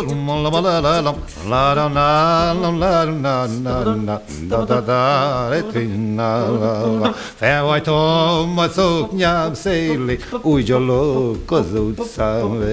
Felhajtom a szoknyám szélét, úgy gyalog az utcán.